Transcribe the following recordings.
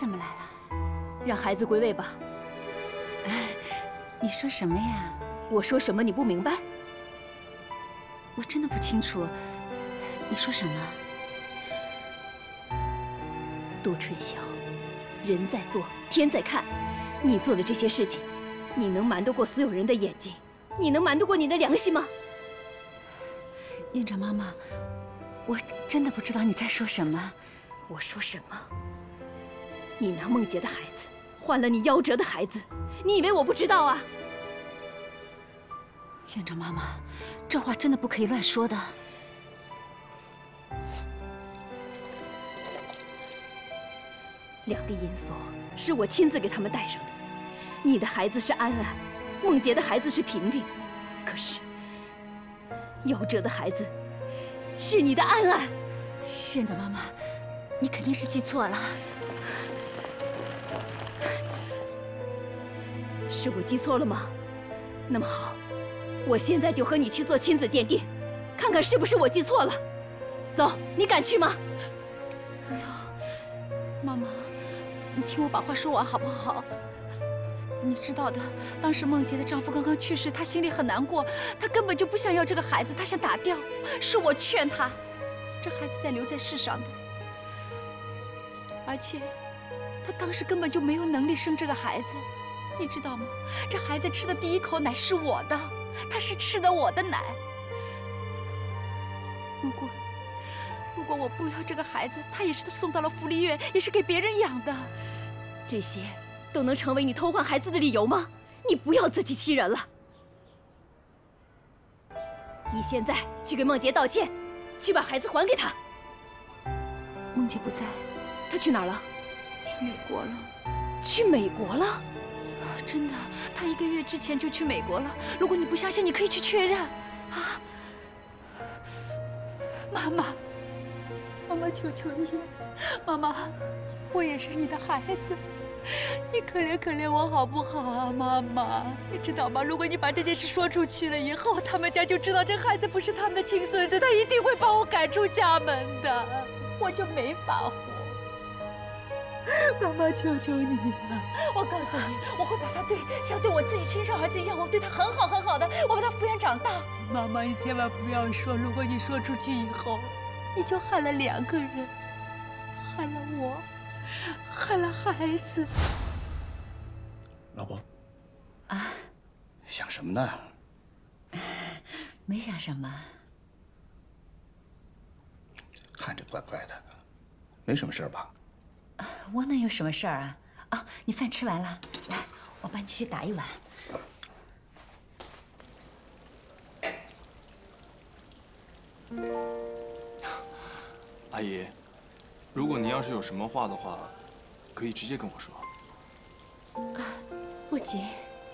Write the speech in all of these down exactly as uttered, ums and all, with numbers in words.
怎么来了？ 让孩子归位吧。 你说什么呀？ 我说什么你不明白？ 我真的不清楚。你说什么？ 杜春晓，人在做，天在看，你做的这些事情，你能瞒得过所有人的眼睛？你能瞒得过你的良心吗？ 院长妈妈，我真的不知道你在说什么。 我说什么？你拿梦洁的孩子换了你夭折的孩子，你以为我不知道啊？ 院长妈妈，这话真的不可以乱说的。 两个银锁是我亲自给他们戴上的，你的孩子是安安，梦洁的孩子是萍萍，可是夭折的孩子是你的安安。 院长妈妈，你肯定是记错了。 是我记错了吗？那么好，我现在就和你去做亲子鉴定，看看是不是我记错了。走，你敢去吗？ 不要，妈妈，你听我把话说完好不好？你知道的，当时梦洁的丈夫刚刚去世，她心里很难过，她根本就不想要这个孩子，她想打掉。是我劝她，这孩子在留在世上的，而且她当时根本就没有能力生这个孩子，你知道吗？这孩子吃的第一口奶是我的，他是吃的我的奶。如果如果我不要这个孩子，他也是送到了福利院，也是给别人养的。 这些都能成为你偷换孩子的理由吗？你不要自欺欺人了。你现在去给梦洁道歉，去把孩子还给她。 梦洁不在， 她去哪儿了？ 去美国了。 去美国了？ 真的，她一个月之前就去美国了。如果你不相信，你可以去确认。啊，妈妈，妈妈，求求你，妈妈，我也是你的孩子。你可怜可怜我好不好啊，妈妈？你知道吗？如果你把这件事说出去了以后，他们家就知道这孩子不是他们的亲孙子，他一定会把我赶出家门的，我就没法活。妈妈，求求你啊！我告诉你，我会把他对像对我自己亲生儿子一样，我对他很好很好的，我把他抚养长大。妈妈，你千万不要说，如果你说出去以后，你就害了两个人，害了我。害了孩子， 老婆啊， 想什么呢？ 没想什么， 看着怪怪的，没什么事吧？ 我能有什么事儿啊？啊，你饭吃完了，来，我帮你去打一碗。 阿姨。如果您要是有什么话的话，可以直接跟我说。 啊，不急。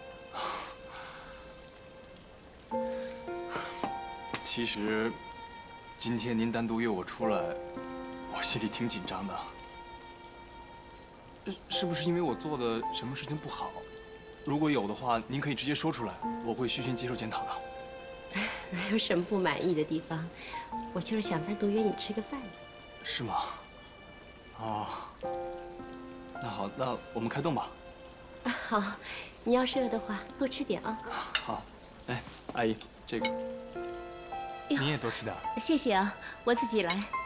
其实，今天您单独约我出来，我心里挺紧张的。是不是因为我做的什么事情不好？如果有的话，您可以直接说出来，我会虚心接受检讨的。 哪有什么不满意的地方？我就是想单独约你吃个饭。 是吗？哦，那好，那我们开动吧。 啊，好，你要是饿的话，多吃点啊。 好，哎，阿姨，这个你也多吃点。 谢谢啊，我自己来。